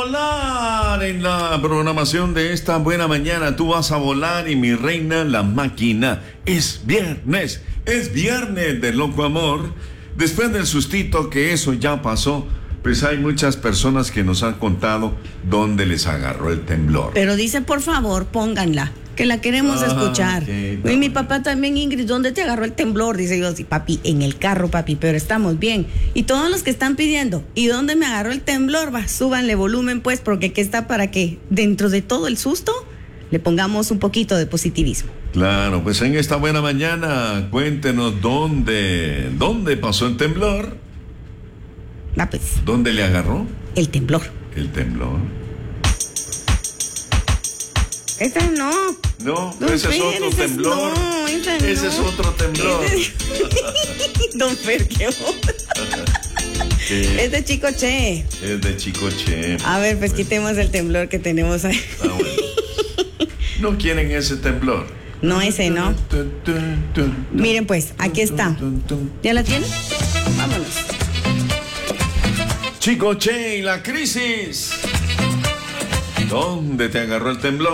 Volar en la programación de esta buena mañana. Tú vas a volar y mi reina, la máquina. Es viernes de loco amor. Después del sustito que eso ya pasó, pues hay muchas personas que nos han contado dónde les agarró el temblor. Pero dice, por favor, pónganla, que la queremos escuchar. Okay, y mi papá también, Ingrid, ¿dónde te agarró el temblor? Dice yo, sí, papi, en el carro, papi, pero estamos bien. Y todos los que están pidiendo, ¿y dónde me agarró el temblor? Va, súbanle volumen, pues, porque aquí está para que dentro de todo el susto le pongamos un poquito de positivismo. Claro, pues en esta buena mañana, cuéntenos dónde pasó el temblor. Va, pues. ¿Dónde le agarró El temblor. el temblor? Esa no. No, Don ese es Fer, otro ese temblor. no, esa Ese no. es otro temblor. Don Fer, qué onda. ¿Qué? Es de Chicoche. Es de Chicoche. A ver, pues quitemos el temblor que tenemos ahí. Ah, bueno. ¿No quieren ese temblor? No, ese no. Miren pues, aquí está. ¿Ya la tienen? Vámonos. Chicoche y la crisis. ¿Dónde te agarró el temblor?